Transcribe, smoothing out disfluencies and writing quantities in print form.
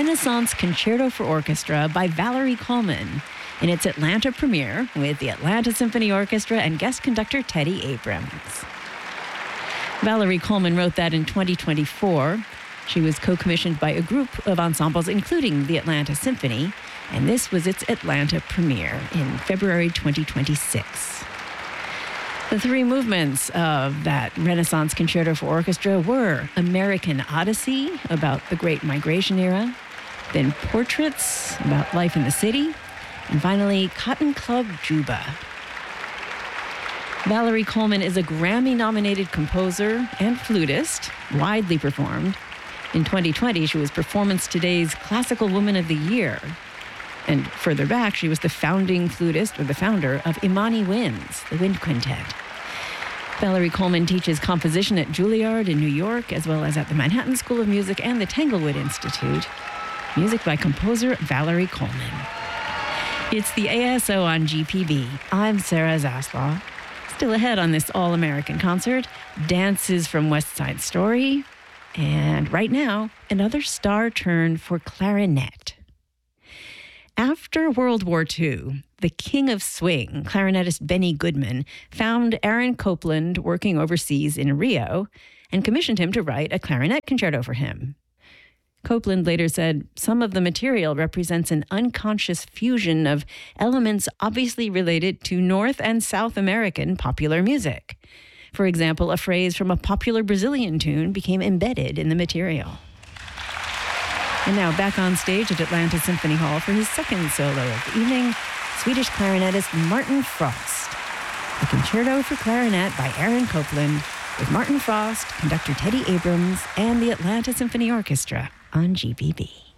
Renaissance Concerto for Orchestra by Valerie Coleman in its Atlanta premiere with the Atlanta Symphony Orchestra and guest conductor Teddy Abrams. Valerie Coleman wrote that in 2024. She was co-commissioned by a group of ensembles, including the Atlanta Symphony, and this was its Atlanta premiere in February 2026. The three movements of that Renaissance Concerto for Orchestra were American Odyssey, about the Great Migration era, then Portraits, about life in the city, and finally Cotton Club Juba. Valerie Coleman is a Grammy-nominated composer and flutist, widely performed. In 2020, she was Performance Today's Classical Woman of the Year. And further back, she was the founding flutist, or the founder, of Imani Winds, the Wind Quintet. Valerie Coleman teaches composition at Juilliard in New York, as well as at the Manhattan School of Music and the Tanglewood Institute. Music by composer Valerie Coleman. It's the ASO on GPB. I'm Sarah Zaslaw. Still ahead on this all-American concert, dances from West Side Story, and right now, another star turn for clarinet. After World War II, the king of swing, clarinetist Benny Goodman, found Aaron Copland working overseas in Rio and commissioned him to write a clarinet concerto for him. Copland later said, "Some of the material represents an unconscious fusion of elements obviously related to North and South American popular music. For example, a phrase from a popular Brazilian tune became embedded in the material." And now back on stage at Atlanta Symphony Hall for his second solo of the evening, Swedish clarinetist Martin Frost. A concerto for clarinet by Aaron Copland with Martin Frost, conductor Teddy Abrams, and the Atlanta Symphony Orchestra on GBB.